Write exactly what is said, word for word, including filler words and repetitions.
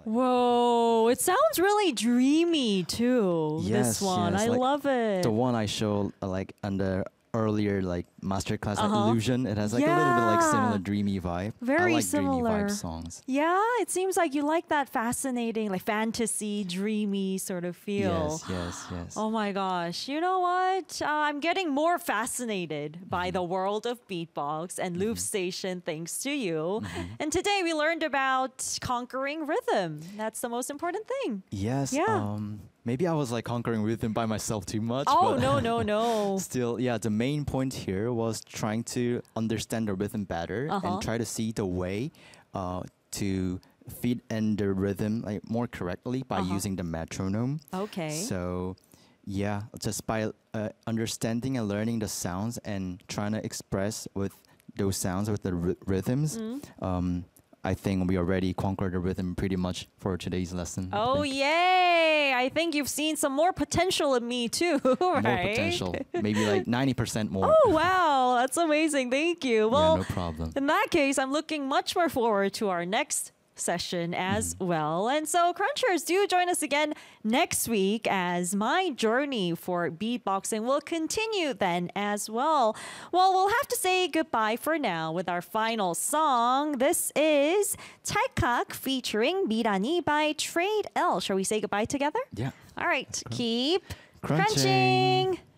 Whoa, it sounds really dreamy too. Yes, this one, yes, I like love it. The one I showed uh, like under earlier like masterclass like Uh-huh. Illusion, it has like a little bit like Yeah. similar dreamy vibe. Very I like similar. dreamy vibe songs. Yeah, it seems like you like that fascinating, like fantasy, dreamy sort of feel. Yes, yes, yes. Oh my gosh. You know what? Uh, I'm getting more fascinated by the world of beatbox and Loop Station thanks to you. And today we learned about conquering rhythm. That's the most important thing. Yes. Yeah. Um, maybe I was like conquering rhythm by myself too much. Oh, but no, no, no. Still, yeah, the main point here was trying to understand the rhythm better Uh-huh. and try to see the way uh, to fit in the rhythm like more correctly by Uh-huh. using the metronome. Okay. So, yeah, just by uh, understanding and learning the sounds and trying to express with those sounds with the ry- rhythms, Mm. um, I think we already conquered the rhythm pretty much for today's lesson. I Oh, think. yay. I think you've seen some more potential in me too, right? More potential, maybe like ninety percent more. Oh, wow. That's amazing. Thank you. Well, yeah, no problem. in that case, I'm looking much more forward to our next session as well. And so, Crunchers, do join us again next week as my journey for beatboxing will continue then as well. Well, we'll have to say goodbye for now with our final song. This is Chalkak featuring Mirani by Trade L. Shall we say goodbye together? Yeah. All right. Keep Crunching. crunching.